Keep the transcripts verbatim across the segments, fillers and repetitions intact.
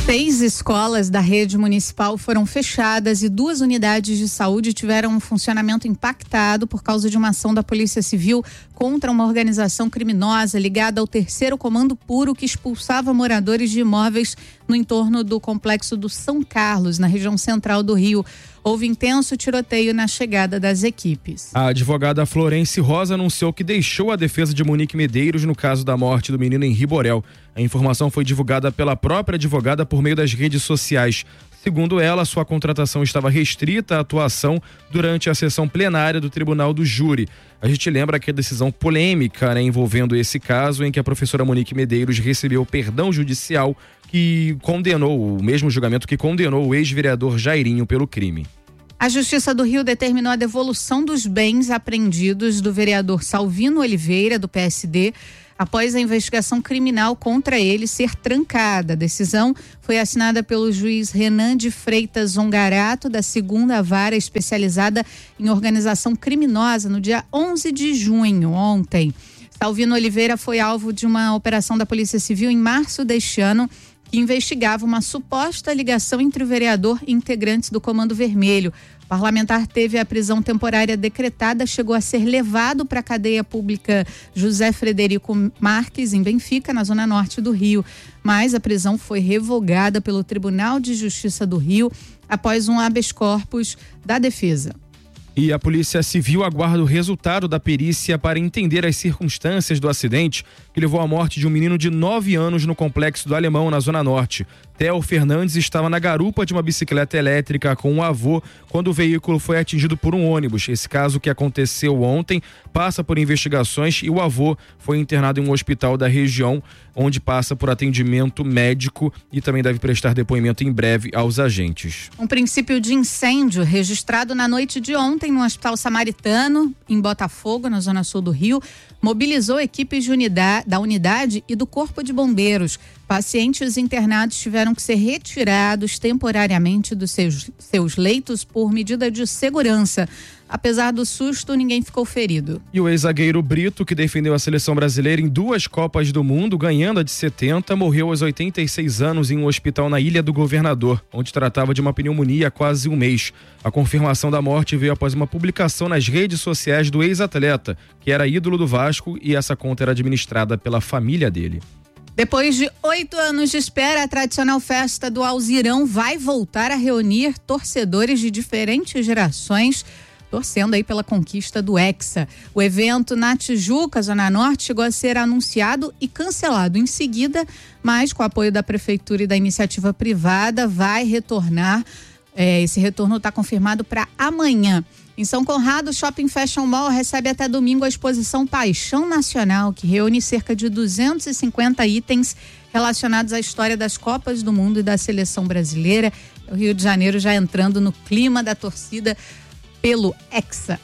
Seis escolas da rede municipal foram fechadas e duas unidades de saúde tiveram um funcionamento impactado por causa de uma ação da Polícia Civil contra uma organização criminosa ligada ao Terceiro Comando Puro que expulsava moradores de imóveis no entorno do complexo do São Carlos, na região central do Rio. Houve intenso tiroteio na chegada das equipes. A advogada Florence Rosa anunciou que deixou a defesa de Monique Medeiros no caso da morte do menino Henri Borel. A informação foi divulgada pela própria advogada por meio das redes sociais. Segundo ela, sua contratação estava restrita à atuação durante a sessão plenária do Tribunal do Júri. A gente lembra que a decisão polêmica, né, envolvendo esse caso em que a professora Monique Medeiros recebeu perdão judicial que condenou, o mesmo julgamento que condenou o ex-vereador Jairinho pelo crime. A Justiça do Rio determinou a devolução dos bens apreendidos do vereador Salvino Oliveira, do P S D, após a investigação criminal contra ele ser trancada. A decisão foi assinada pelo juiz Renan de Freitas Zongarato, da segunda Vara Especializada em Organização Criminosa, no dia onze de junho, ontem. Salvino Oliveira foi alvo de uma operação da Polícia Civil em março deste ano, que investigava uma suposta ligação entre o vereador e integrantes do Comando Vermelho. O parlamentar teve a prisão temporária decretada, chegou a ser levado para a cadeia pública José Frederico Marques, em Benfica, na zona norte do Rio. Mas a prisão foi revogada pelo Tribunal de Justiça do Rio após um habeas corpus da defesa. E a Polícia Civil aguarda o resultado da perícia para entender as circunstâncias do acidente que levou à morte de um menino de nove anos no Complexo do Alemão, na Zona Norte. Theo Fernandes estava na garupa de uma bicicleta elétrica com um avô quando o veículo foi atingido por um ônibus. Esse caso, que aconteceu ontem, passa por investigações e o avô foi internado em um hospital da região, onde passa por atendimento médico e também deve prestar depoimento em breve aos agentes. Um princípio de incêndio registrado na noite de ontem no Hospital Samaritano, em Botafogo, na zona sul do Rio, mobilizou equipes de unidade, da unidade e do Corpo de Bombeiros. Pacientes internados tiveram que ser retirados temporariamente dos seus, seus leitos por medida de segurança. Apesar do susto, ninguém ficou ferido. E o ex-zagueiro Brito, que defendeu a seleção brasileira em duas Copas do Mundo, ganhando a de setenta, morreu aos oitenta e seis anos em um hospital na Ilha do Governador, onde tratava de uma pneumonia há quase um mês. A confirmação da morte veio após uma publicação nas redes sociais do ex-atleta, que era ídolo do Vasco, e essa conta era administrada pela família dele. Depois de oito anos de espera, a tradicional festa do Alzirão vai voltar a reunir torcedores de diferentes gerações, torcendo aí pela conquista do Hexa. O evento na Tijuca, Zona Norte, chegou a ser anunciado e cancelado em seguida, mas com o apoio da Prefeitura e da iniciativa privada, vai retornar. É, esse retorno está confirmado para amanhã. Em São Conrado, o Shopping Fashion Mall recebe até domingo a exposição Paixão Nacional, que reúne cerca de duzentos e cinquenta itens relacionados à história das Copas do Mundo e da seleção brasileira. O Rio de Janeiro já entrando no clima da torcida pelo Hexa.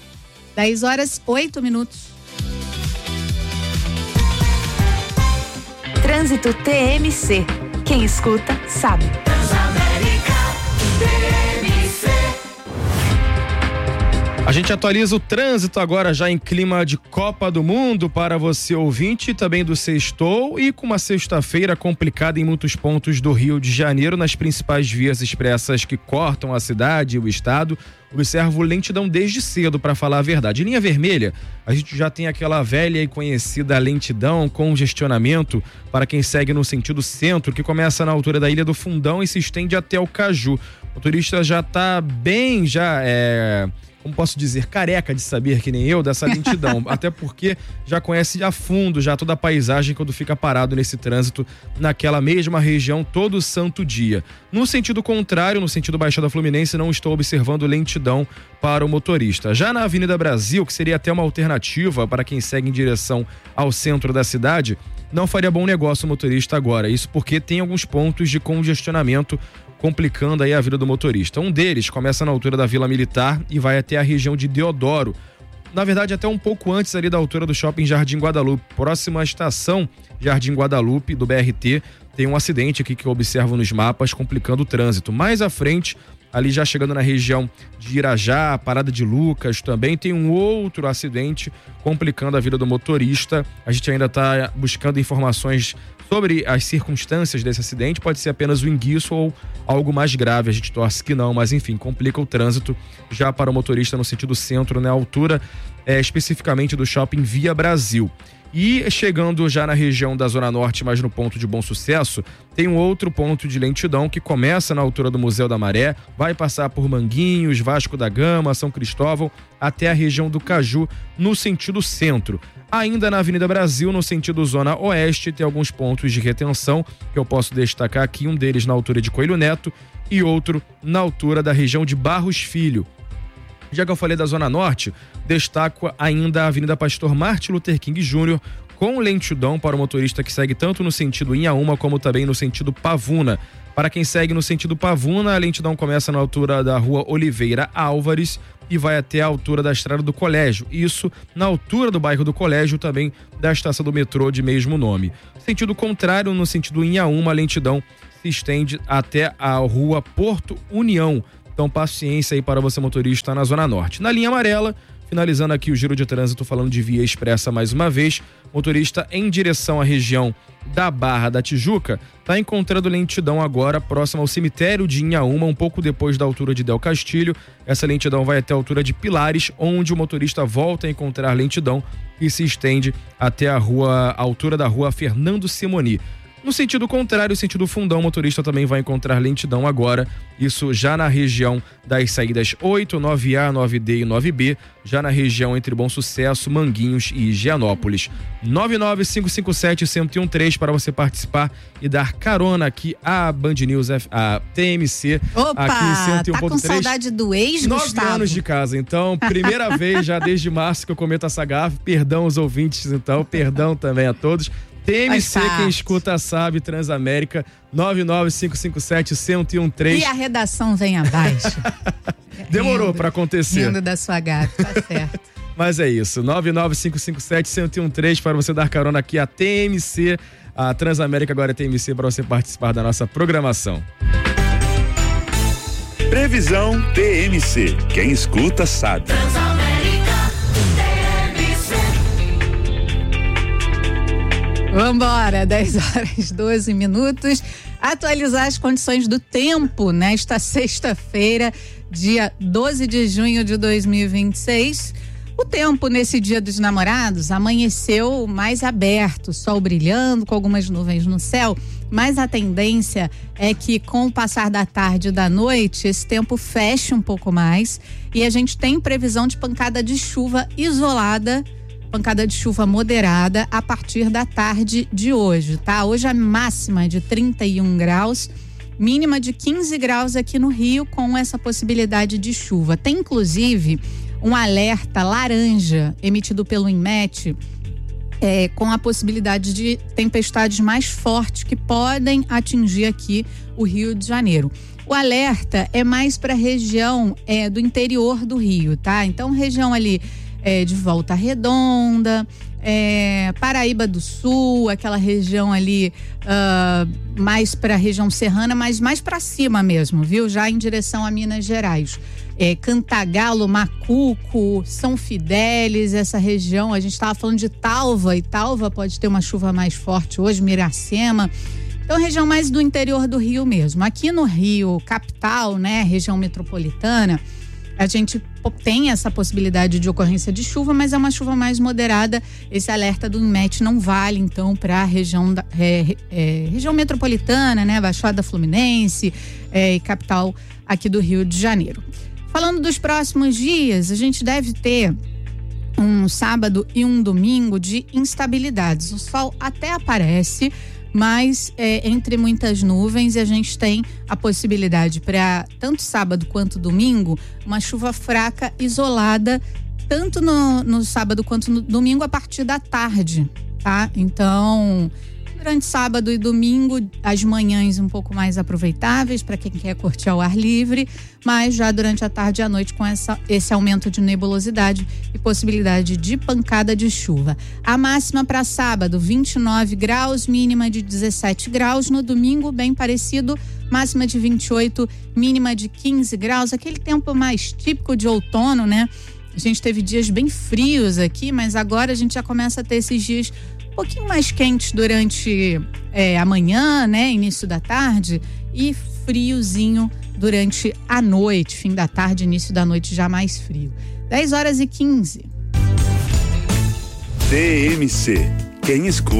dez horas, oito minutos. Trânsito T M C. Quem escuta, sabe. A gente atualiza o trânsito agora já em clima de Copa do Mundo para você ouvinte, também do Sextou, e com uma sexta-feira complicada em muitos pontos do Rio de Janeiro, nas principais vias expressas que cortam a cidade e o estado. Observo lentidão desde cedo, para falar a verdade. Em linha vermelha, a gente já tem aquela velha e conhecida lentidão, congestionamento para quem segue no sentido centro, que começa na altura da Ilha do Fundão e se estende até o Caju. O motorista já está bem, já é... como posso dizer, careca de saber, que nem eu, dessa lentidão, até porque já conhece a fundo já toda a paisagem quando fica parado nesse trânsito naquela mesma região todo santo dia. No sentido contrário, no sentido Baixada Fluminense, não estou observando lentidão para o motorista. Já na Avenida Brasil, que seria até uma alternativa para quem segue em direção ao centro da cidade, não faria bom negócio o motorista agora, isso porque tem alguns pontos de congestionamento complicando aí a vida do motorista. Um deles começa na altura da Vila Militar e vai até a região de Deodoro. Na verdade, até um pouco antes ali da altura do Shopping Jardim Guadalupe. Próxima à estação Jardim Guadalupe do B R T, tem um acidente aqui que eu observo nos mapas, complicando o trânsito. Mais à frente, ali já chegando na região de Irajá, Parada de Lucas, também tem um outro acidente complicando a vida do motorista. A gente ainda está buscando informações Sobre as circunstâncias desse acidente, pode ser apenas o enguiço ou algo mais grave, a gente torce que não, mas enfim, complica o trânsito já para o motorista no sentido centro, na altura é, especificamente do shopping Via Brasil. E chegando já na região da Zona Norte, mas no ponto de Bom Sucesso, tem um outro ponto de lentidão que começa na altura do Museu da Maré, vai passar por Manguinhos, Vasco da Gama, São Cristóvão, até a região do Caju, no sentido centro. Ainda na Avenida Brasil, no sentido Zona Oeste, tem alguns pontos de retenção, que eu posso destacar aqui, um deles na altura de Coelho Neto e outro na altura da região de Barros Filho. Já que eu falei da Zona Norte, destaco ainda a Avenida Pastor Martin Luther King Júnior, com lentidão para o motorista que segue tanto no sentido Inhaúma como também no sentido Pavuna. Para quem segue no sentido Pavuna, a lentidão começa na altura da Rua Oliveira Álvares e vai até a altura da Estrada do Colégio. Isso na altura do bairro do Colégio, também da estação do metrô de mesmo nome. Sentido contrário, no sentido Inhaúma, a lentidão se estende até a Rua Porto União. Então, paciência aí para você, motorista, na Zona Norte. Na linha amarela, finalizando aqui o giro de trânsito, falando de via expressa mais uma vez, motorista em direção à região da Barra da Tijuca, está encontrando lentidão agora próximo ao cemitério de Inhaúma, um pouco depois da altura de Del Castilho. Essa lentidão vai até a altura de Pilares, onde o motorista volta a encontrar lentidão e se estende até a rua, a altura da Rua Fernando Simoni. No sentido contrário, sentido Fundão, o motorista também vai encontrar lentidão agora, isso já na região das saídas oito, nove A, nove D e nove B, já na região entre Bom Sucesso, Manguinhos e Higienópolis. nove nove cinco cinco sete, um zero um três para você participar e dar carona aqui à Band News, a T M C. Opa, aqui em cento e um tá com ponto três. saudade do ex, Nove Gustavo? anos de casa, então, primeira vez já desde março que eu cometo essa gafe, perdão aos ouvintes, então, perdão também a todos. T M C, quem escuta sabe, Transamérica, nove nove cinco cinco sete, um zero um três. E a redação vem abaixo. Demorou para acontecer. Rindo da sua gata, tá certo. Mas é isso, nove nove cinco cinco sete, um zero um três para você dar carona aqui a T M C, a Transamérica agora é T M C, para você participar da nossa programação. Previsão T M C, quem escuta sabe. Vambora, dez horas e doze minutos. Atualizar as condições do tempo nesta sexta-feira, dia doze de junho de dois mil e vinte e seis. O tempo nesse Dia dos Namorados amanheceu mais aberto, sol brilhando, com algumas nuvens no céu, mas a tendência é que com o passar da tarde e da noite, esse tempo feche um pouco mais e a gente tem previsão de pancada de chuva isolada, pancada de chuva moderada a partir da tarde de hoje, tá? Hoje a máxima é de trinta e um graus, mínima de quinze graus aqui no Rio, com essa possibilidade de chuva. Tem inclusive um alerta laranja emitido pelo INMET, é, com a possibilidade de tempestades mais fortes que podem atingir aqui o Rio de Janeiro. O alerta é mais para a região é, do interior do Rio, tá? Então, região ali É, de Volta Redonda, é, Paraíba do Sul, aquela região ali uh, mais para a região serrana, mas mais para cima mesmo, viu? Já em direção a Minas Gerais. É, Cantagalo, Macuco, São Fidélis, essa região, a gente estava falando de Talva, e Talva pode ter uma chuva mais forte hoje, Miracema. Então, região mais do interior do Rio mesmo. Aqui no Rio, capital, né, região metropolitana, a gente tem essa possibilidade de ocorrência de chuva, mas é uma chuva mais moderada. Esse alerta do INMET não vale, então, para a região, da, é, é, região metropolitana, né? Baixada Fluminense é, e capital aqui do Rio de Janeiro. Falando dos próximos dias, a gente deve ter um sábado e um domingo de instabilidades. O sol até aparece, mas é, entre muitas nuvens, e a gente tem a possibilidade para tanto sábado quanto domingo, uma chuva fraca isolada, tanto no, no sábado quanto no domingo a partir da tarde, tá? Então, durante sábado e domingo, as manhãs um pouco mais aproveitáveis para quem quer curtir ao ar livre, mas já durante a tarde e a noite com essa, esse aumento de nebulosidade e possibilidade de pancada de chuva. A máxima para sábado, vinte e nove graus, mínima de dezessete graus. No domingo, bem parecido, máxima de vinte e oito, mínima de quinze graus. Aquele tempo mais típico de outono, né? A gente teve dias bem frios aqui, mas agora a gente já começa a ter esses dias pouquinho mais quentes durante é, a manhã, né? Início da tarde, e friozinho durante a noite, fim da tarde, início da noite já mais frio. dez horas e quinze. T M C, quem escuta